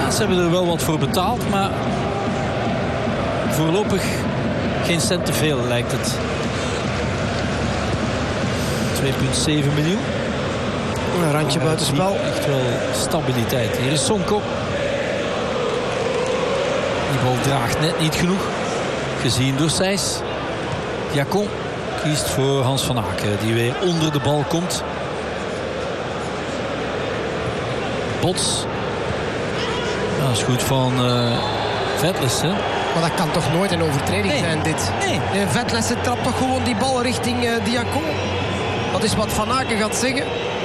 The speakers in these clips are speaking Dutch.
Ja, ze hebben er wel wat voor betaald, maar voorlopig geen cent te veel lijkt het. 2,7 miljoen. Een randje buitenspel. Echt wel stabiliteit. Hier is Sonko. Die bal draagt net niet genoeg. Gezien door Sijs. Jacon kiest voor Hans van Aken, die weer onder de bal komt. Bots. Ja, dat is goed van Vetles, hè? Maar dat kan toch nooit een overtreding zijn, dit? Nee. Vetles trapt toch gewoon die bal richting Diacon. Dat is wat Van Aken gaat zeggen.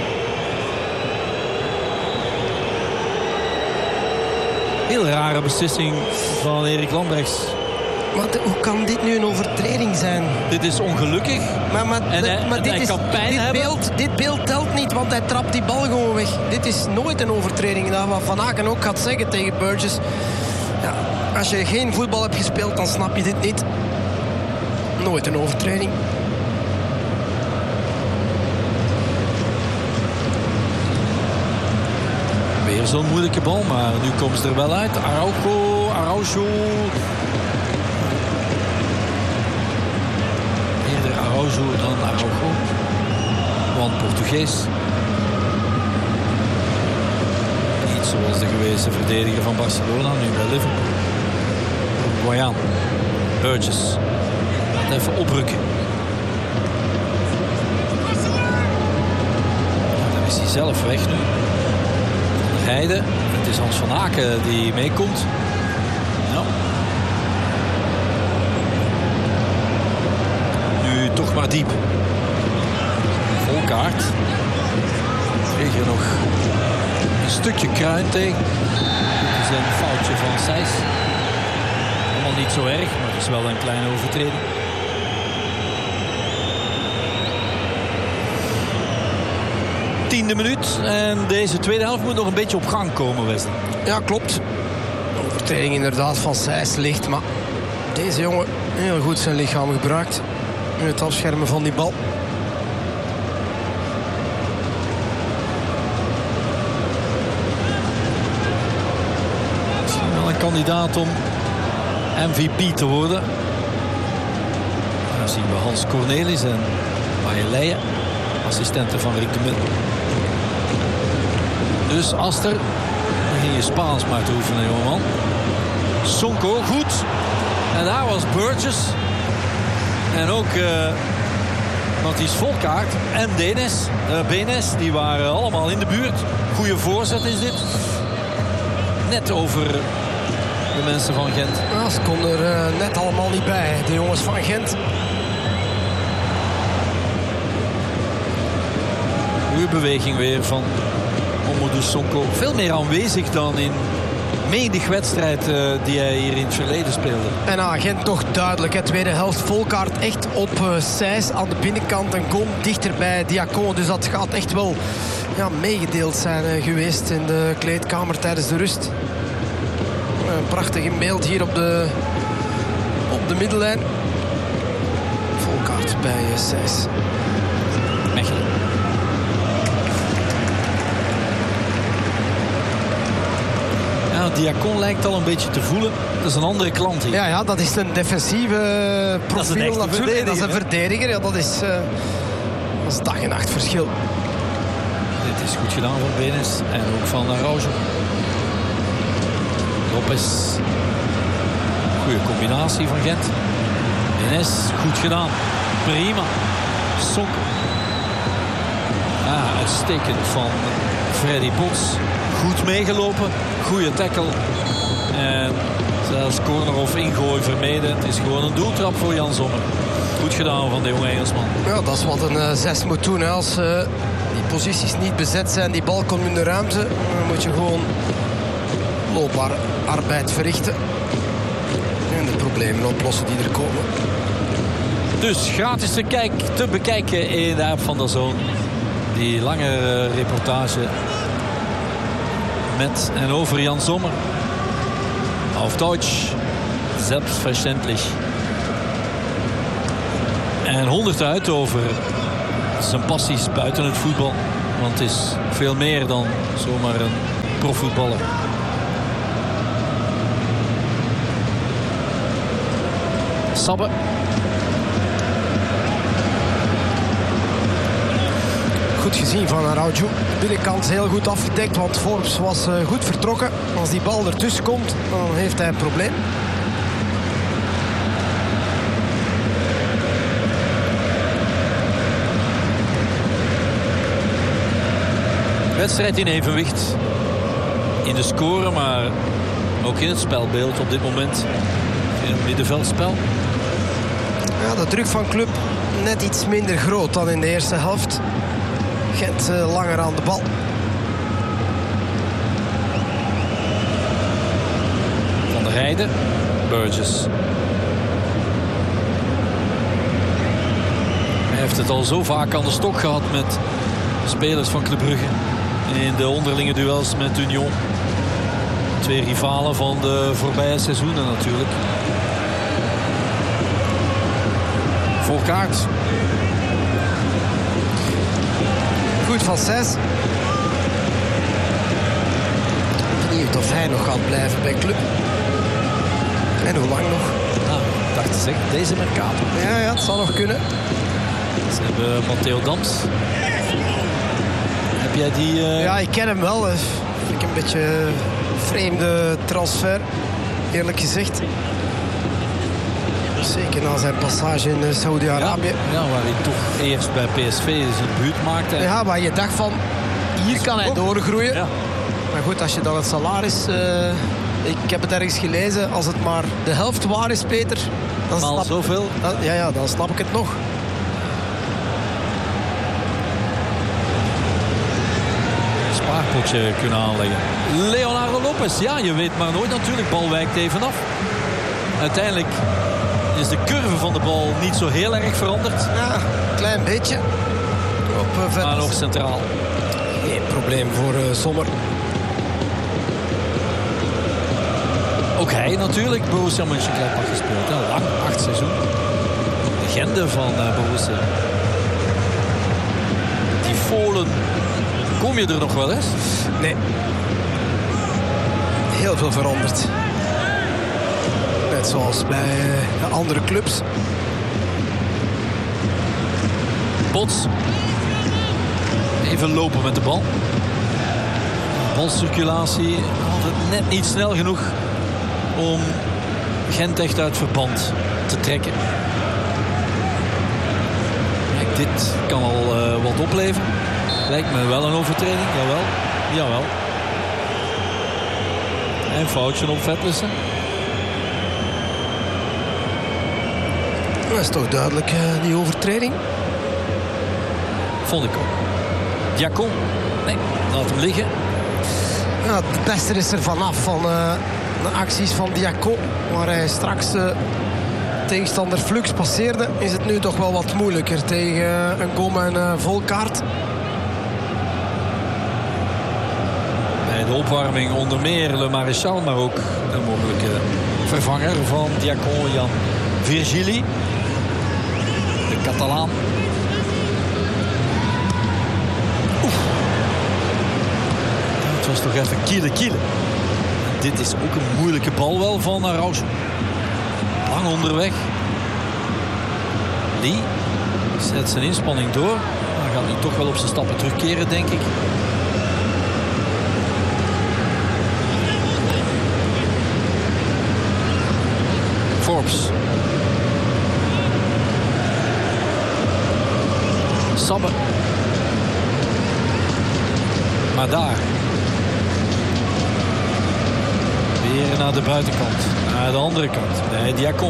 Heel rare beslissing van Erik Lambrechts. Maar hoe kan dit nu een overtreding zijn? Dit is ongelukkig. Maar hij kan pijn hebben. Dit beeld telt niet, want hij trapt die bal gewoon weg. Dit is nooit een overtreding. Dat wat Van Aken ook gaat zeggen tegen Burgess. Ja, als je geen voetbal hebt gespeeld, dan snap je dit niet. Nooit een overtreding. Weer zo'n moeilijke bal, maar nu komen ze er wel uit. Araujo. Eerder Araujo dan Araujo. Want Portugees. Niet zoals de gewezen verdediger van Barcelona, nu bij Liverpool. Uruguayan. Burgess. Even oprukken. Dan is hij zelf weg nu. Heide. Het is Hans van Aken die meekomt. Ja. Nu toch maar diep. Volkaart. Kreeg je nog een stukje kruin tegen. Dat is een foutje van Sijs. Allemaal niet zo erg, maar het is wel een kleine overtreding. Tiende minuut en deze tweede helft moet nog een beetje op gang komen, Wesley. Ja, klopt. Overtreding inderdaad van Sijs ligt, maar deze jongen heel goed zijn lichaam gebruikt in het afschermen van die bal. Misschien wel een kandidaat om MVP te worden. Dan zien we Hans Cornelis en Marjoleien, assistenten van Rick de Mil. Dus Aster, dan ging je Spaans maar te oefenen, jongeman. Sonko, goed. En daar was Burgess. En ook Matthijs Volkaart en Benes, die waren allemaal in de buurt. Goeie voorzet is dit. Net over de mensen van Gent. Ja, ze konden er net allemaal niet bij, de jongens van Gent. Goeie beweging weer van Mamadou Sonko. Veel meer aanwezig dan in menig wedstrijd die hij hier in het verleden speelde. En Gent toch duidelijk. Hè. Tweede helft Volkaart echt op Sijs aan de binnenkant. Een kom dichter bij Diacon. Dus dat gaat echt wel meegedeeld zijn geweest in de kleedkamer tijdens de rust. Een prachtig in beeld hier op de middellijn. Volkaart bij Sijs. Mechelen. Diacon lijkt al een beetje te voelen. Dat is een andere klant hier. Ja, dat is een defensieve profiel. Dat is een verdediger. Ja, dat is dag en nacht verschil. Dit is goed gedaan van Benes en ook van Araujo. Lopez. Goeie combinatie van Gent. Benes, goed gedaan. Prima. Sonko. Uitstekend van Freddy Bots. Goed meegelopen. Goeie tackle. En zelfs corner of ingooi vermeden. Het is gewoon een doeltrap voor Jan Sommer. Goed gedaan van de jonge Engelsman. Ja, dat is wat een 6 moet doen. Hè. Als die posities niet bezet zijn, die bal komt in de ruimte, dan moet je gewoon looparbeid verrichten. En de problemen oplossen die er komen. Dus gratis te bekijken in de app van DAZN. Die lange reportage met en over Jan Sommer. Auf Deutsch, selbstverständlich. En 100 uit over zijn passies buiten het voetbal. Want het is veel meer dan zomaar een profvoetballer. Sabbe. Goed gezien van Araujo. Binnenkant heel goed afgedekt, want Forbes was goed vertrokken. Als die bal ertussen komt, dan heeft hij een probleem. Wedstrijd in evenwicht. In de score, maar ook in het spelbeeld op dit moment. In het middenveldspel. Ja, de druk van Club net iets minder groot dan in de eerste helft. Gent langer aan de bal. Van der Heijden. Burgess. Hij heeft het al zo vaak aan de stok gehad met spelers van Club Brugge. In de onderlinge duels met Union. 2 rivalen van de voorbije seizoenen natuurlijk. Volkaert. Goed van 6. Benieuwd of hij nog gaat blijven bij Club. En hoe lang nog? Nou, ik dacht te zeggen, deze Mercato. Ja, het zal nog kunnen. Ze hebben Matteo Dams. Heb jij die... Ja, ik ken hem wel. Vind ik een beetje een vreemde transfer, eerlijk gezegd. Zeker na zijn passage in Saudi-Arabië. Ja, waar hij toch eerst bij PSV zijn buurt maakte. Ja, waar je dacht van, hier kan hij doorgroeien. Ja. Maar goed, als je dan het salaris... ik heb het ergens gelezen, als het maar de helft waar is, Peter... Dan zoveel? Dan snap ik het nog. Spaarpotje kunnen aanleggen. Leonardo Lopez, ja, je weet maar nooit natuurlijk. Bal wijkt even af. Uiteindelijk is de curve van de bal niet zo heel erg veranderd. Ja, een klein beetje. Maar nog centraal. Geen probleem voor Sommer. Ook hij natuurlijk Borussia Mönchengladbach gespeeld. Ja, lang, 8 seizoen. Legende van Borussia. Die Folen. Kom je er nog wel eens? Nee. Heel veel veranderd. Net zoals bij de andere clubs. Bots. Even lopen met de bal. Balcirculatie altijd net niet snel genoeg om Gent echt uit verband te trekken. Kijk, dit kan al wat opleveren. Lijkt me wel een overtreding. Jawel. En foutje op Vetlissen. Dat is toch duidelijk, die overtreding. Vond ik ook. Diacon. Nee, laat hem liggen. Ja, het beste is er vanaf van de acties van Diacon. Waar hij straks tegenstander Flux passeerde, is het nu toch wel wat moeilijker tegen een Gom en Volkaart. Bij de opwarming onder meer Le Maréchal, maar ook de mogelijke vervanger van Diacon, Jan Virgili. De Catalaan. Het was toch even kielen. Dit is ook een moeilijke bal wel van Araujo. Lang onderweg. Lee zet zijn inspanning door. Dan gaat hij toch wel op zijn stappen terugkeren, denk ik. Forbes. Sabbe. Maar daar. Weer naar de buitenkant. Naar de andere kant. Bij Diacon.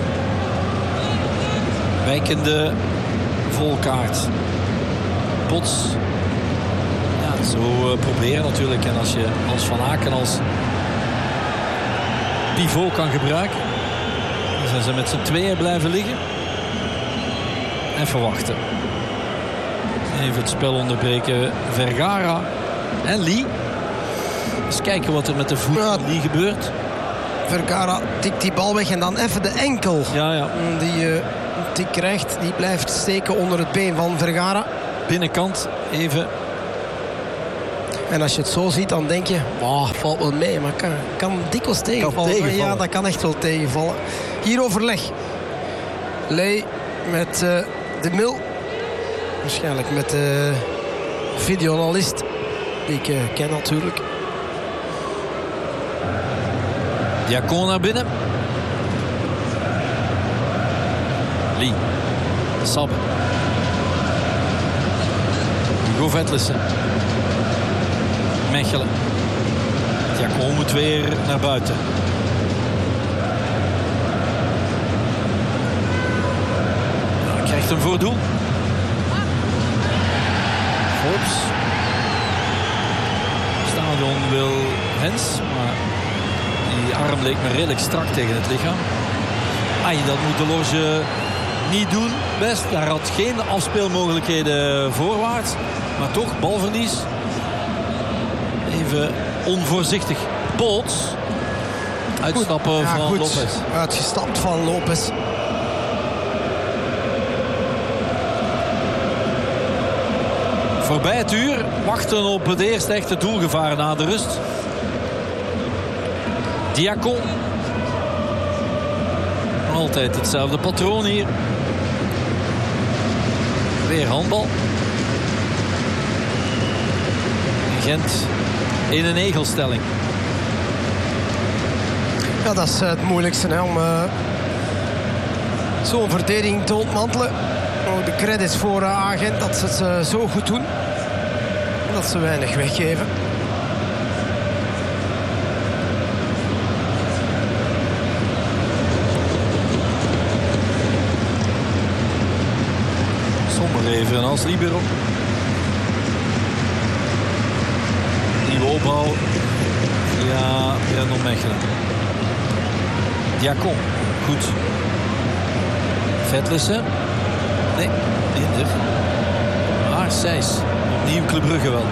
Wijkende Volkaart. Bots. Ja, zo proberen natuurlijk. En als je als Van Aken als pivot kan gebruiken. Dan zijn ze met z'n tweeën blijven liggen. En verwachten. Even het spel onderbreken. Vergara en Lee. Eens kijken wat er met de voet van Lee gebeurt. Vergara tikt die bal weg en dan even de enkel. Ja. Die tik krijgt, die blijft steken onder het been van Vergara. Binnenkant even. En als je het zo ziet, dan denk je, valt wel mee. Maar kan dikwijls tegenvallen. Ja, dat kan echt wel tegenvallen. Hier overleg Ley met de Mil. Waarschijnlijk met de videoanalist. Die ik ken natuurlijk. Diacon naar binnen. Lee. Sabbe. Hugo Vetlesen. Mechelen. Diacon moet weer naar buiten. Nou, krijgt hem voor doel. Forbes. Stadion wil Hens, maar die arm leek me redelijk strak tegen het lichaam. Ai, dat moet de Lorge niet doen. Best, daar had geen afspeelmogelijkheden voorwaarts. Maar toch, balverlies. Even onvoorzichtig. Pots. Uitstappen van goed. Lopez. Uitgestapt van Lopez. Voorbij het uur. Wachten op het eerste echte doelgevaar na de rust. Diacon. Altijd hetzelfde patroon hier. Weer handbal. Gent in een egelstelling. Ja, dat is het moeilijkste hè, om zo'n verdediging te ontmantelen. Ook de credits voor Agent dat ze het zo goed doen. En dat ze weinig weggeven. Sommer even als libero. Nieuwe opbouw. Ja, Brandon Mechelen. Diacon. Goed. Vetlesen. Nee, minder. Maar Sijs. Opnieuw Club Brugge wel.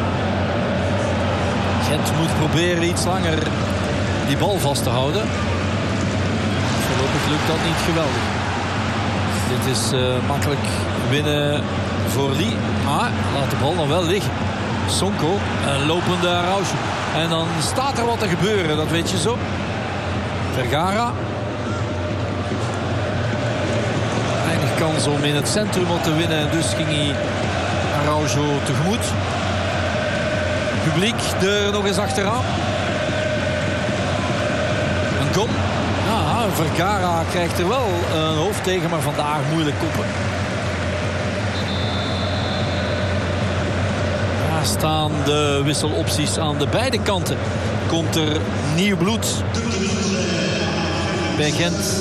Gent moet proberen iets langer die bal vast te houden. Voorlopig lukt dat niet geweldig. Dit is makkelijk winnen voor Lee. Maar laat de bal nog wel liggen. Sonko, een lopende Araujo. En dan staat er wat te gebeuren, dat weet je zo. Vergara. Weinig kans om in het centrum wat te winnen. Dus ging hij Araujo tegemoet. Publiek er nog eens achteraan. Een goal. Ja, Vergara krijgt er wel een hoofd tegen, maar vandaag moeilijk koppen. Daar staan de wisselopties aan de beide kanten. Komt er nieuw bloed bij Gent.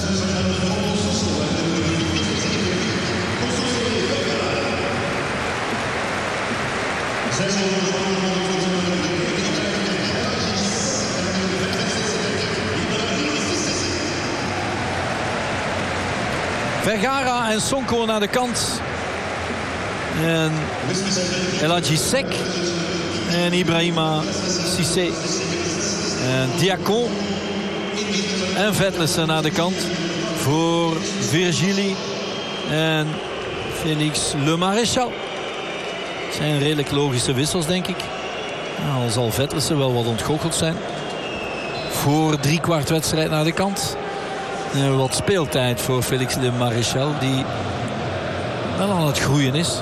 Vergara en Sonko naar de kant. En El Hadji Seck en Ibrahima Cissé. En Diacon en Vetlesen naar de kant voor Virgili en Félix Le Maréchal. Zijn redelijk logische wissels, denk ik. Nou, al zal Vetlesen wel wat ontgoocheld zijn. Voor 3/4 wedstrijd naar de kant. Wat speeltijd voor Félix Le Maréchal, die wel aan het groeien is.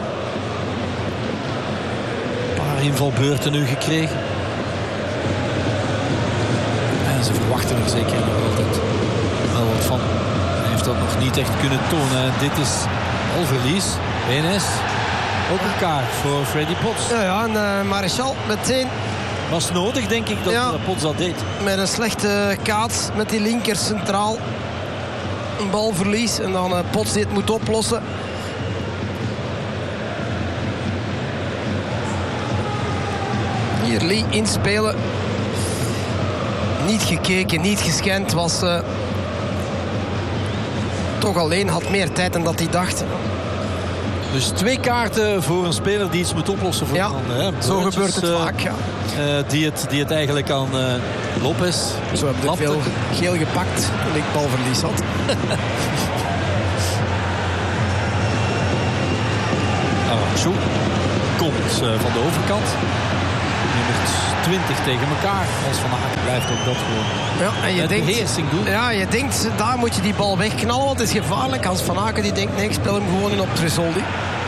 Een paar invalbeurten nu gekregen. En ze verwachten er zeker nog altijd wel wat van. Hij heeft dat nog niet echt kunnen tonen. En dit is al verlies. BNS. Ook een kaart voor Freddy Potts. Ja, en Maréchal meteen. Was nodig, denk ik, dat Potts dat deed. Met een slechte kaats met die linker centraal. Een balverlies en dan Potts die het moet oplossen. Hier Lee inspelen. Niet gekeken, niet gescand. Was toch alleen, had meer tijd dan dat hij dacht. Dus 2 kaarten voor een speler die iets moet oplossen voor de ander. Hè? Zo gebeurt het vaak. Ja. Die het eigenlijk aan Lopez. Zo hebben we veel geel gepakt toen ik balverlies had. Araujo komt van de overkant. nummers 20 tegen elkaar. Als Van Aken blijft ook dat gewoon. Ja, en je Met denkt, beheersing doen. ja, je denkt, daar moet je die bal wegknallen, want het is gevaarlijk. Hans Van Aken die denkt, nee, ik speel hem gewoon in op Tresoldi.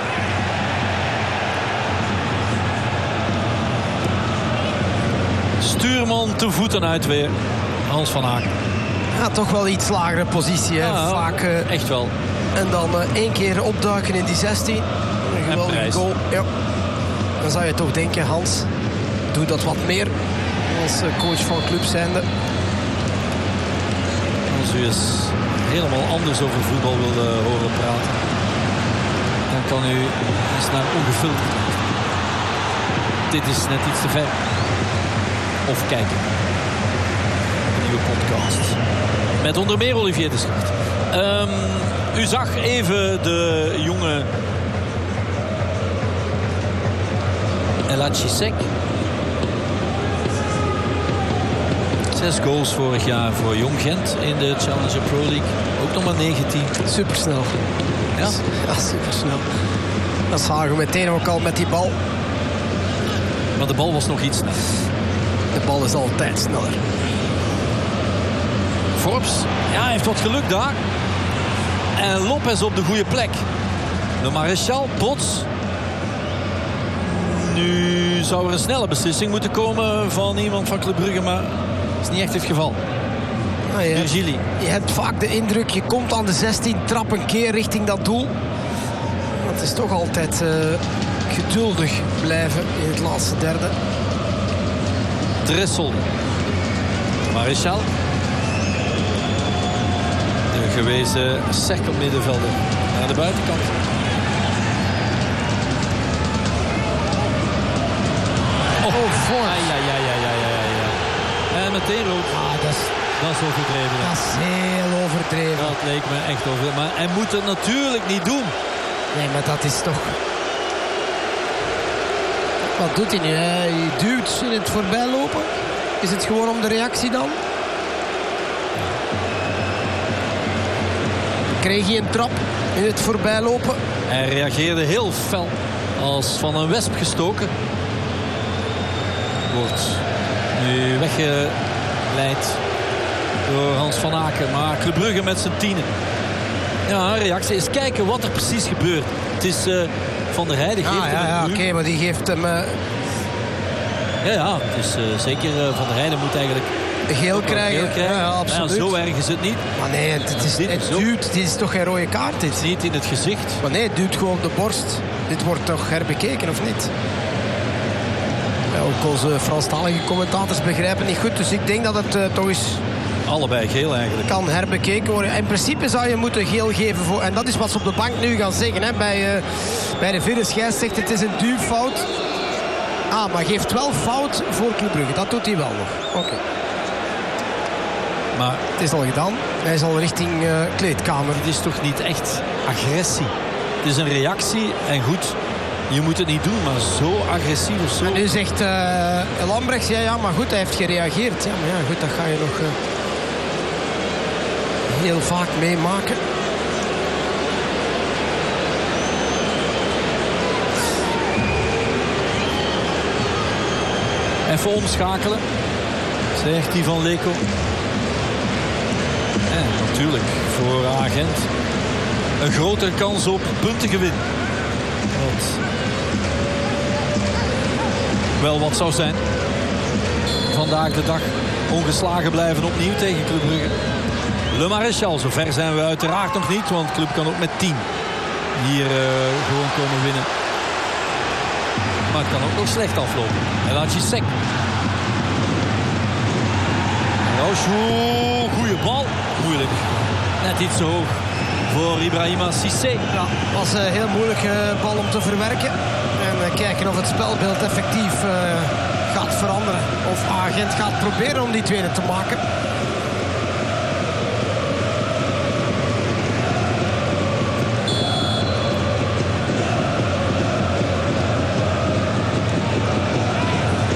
Stuurman te voeten uit weer. Hans Van Aken. Ja, toch wel iets lagere positie, hè. Ja, Vaak. echt wel. En dan 1 keer opduiken in die 16. Een geweldige prijs. goal. Ja. Dan zou je toch denken, Hans, doe dat wat meer. Als coach van club zijnde. Als u eens helemaal anders over voetbal wil horen praten, dan kan u eens naar Ongefilterd. Dit is net iets te ver. Of kijken. Een nieuwe podcast. Met onder meer Olivier de Schacht. U zag even de jonge Elachi Sek. 6 goals vorig jaar voor Jong Gent in de Challenger Pro League. Ook nog maar 19. Supersnel. Ja? Ja, supersnel. Dat zagen we meteen ook al met die bal. Maar de bal was nog iets sneller. De bal is altijd sneller. Forbes, ja, heeft wat geluk daar. En Lopez op de goede plek. De Maréchal, bots. Nu zou er een snelle beslissing moeten komen van iemand van Club Brugge, maar dat is niet echt het geval. Ah, Virgili. Je hebt vaak de indruk, je komt aan de 16, trap een keer richting dat doel. Maar het is toch altijd geduldig blijven in het laatste derde. Dressel. Maréchal. De gewezen cirkelmiddenvelder naar de buitenkant. Oh, voor. Ja. En meteen rood. Dat is overdreven. Dat is heel overdreven. Dat leek me echt overdreven. Maar hij moet het natuurlijk niet doen. Nee, maar dat is toch... Wat doet hij nu? Hij duwt in het voorbijlopen. Is het gewoon om de reactie dan? Kreeg hij een trap in het voorbijlopen? Hij reageerde heel fel als van een wesp gestoken. Wordt nu weggeleid door Hans van Aken. Maar Club Brugge met zijn 10. Ja, een reactie is kijken wat er precies gebeurt. Het is Van der Heijden geeft hem een oké, maar die geeft hem... Ja, het is zeker Van der Heijden moet eigenlijk... Geel krijgen. Ja, absoluut. Ja, zo erg is het niet. Maar nee, het duwt. Dit is toch geen rode kaart, dit? Niet in het gezicht. Maar nee, het duwt gewoon op de borst. Dit wordt toch herbekeken, of niet? Ja, ook onze Franstalige commentators begrijpen niet goed. Dus ik denk dat het toch eens... Allebei geel eigenlijk. Kan herbekeken worden. In principe zou je moeten geel geven voor... En dat is wat ze op de bank nu gaan zeggen. Hè, bij de vierde scheidsrechter. Het is een duwfout. Maar geeft wel fout voor Club Brugge. Dat doet hij wel nog. Oké. Maar het is al gedaan. Hij is al richting kleedkamer. Het is toch niet echt agressie. Het is een reactie. En goed, je moet het niet doen. Maar zo agressief of zo. En nu zegt Lambrechts, ja, maar goed, hij heeft gereageerd. Ja, maar ja, goed, dat ga je nog heel vaak meemaken. Even omschakelen, zegt hij van Leko. En natuurlijk voor Agent een grotere kans op puntengewin. Wat wel wat zou zijn. Vandaag de dag ongeslagen blijven opnieuw tegen Club Brugge. Le Maréchal, zover zijn we uiteraard nog niet, want Club kan ook met 10 hier gewoon komen winnen. Maar het kan ook nog slecht aflopen. Elachi Sek. Goeie bal. Moeilijk. Net iets te hoog voor Ibrahima Cissé. Ja, was een heel moeilijke bal om te verwerken. En kijken of het spelbeeld effectief gaat veranderen. Of Agent gaat proberen om die tweede te maken.